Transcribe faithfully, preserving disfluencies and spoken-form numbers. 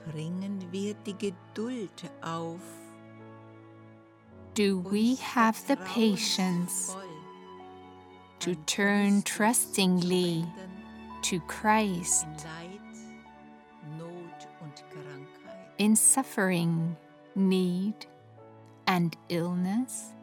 Bringen wir die Geduld auf, Do we have the patience to turn trustingly to Christ in Leid, Not und Krankheit? in suffering, need, and illness?